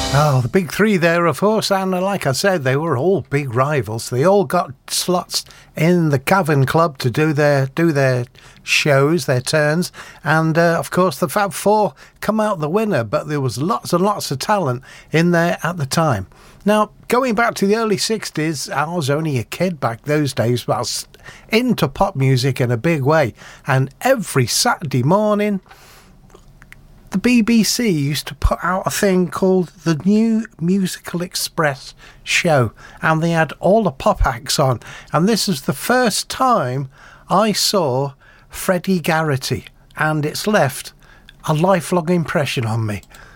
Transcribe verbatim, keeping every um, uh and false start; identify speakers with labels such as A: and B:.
A: Oh, the big three there, of course, and like I said, they were all big rivals. They all got slots in the Cavern Club to do their do their shows, their turns, and uh, of course the Fab Four come out the winner, but there was lots and lots of talent in there at the time. Now, going back to the early sixties, I was only a kid back those days, but I was into pop music in a big way, and every Saturday morning the B B C used to put out a thing called the New Musical Express show, and they had all the pop acts on, and this is the first time I saw Freddie Garrity, and it's left a lifelong impression on me.